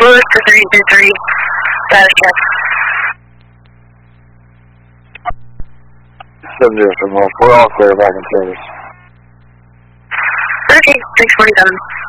Lewis to 323. Status check. 7 from We're all clear back in service. Okay, 647.